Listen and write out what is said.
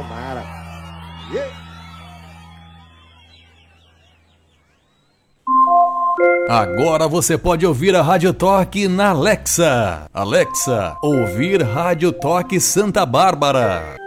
Mara. Yeah. Agora você pode ouvir a Rádio Toque na Alexa. Alexa, ouvir Rádio Toque Santa Bárbara.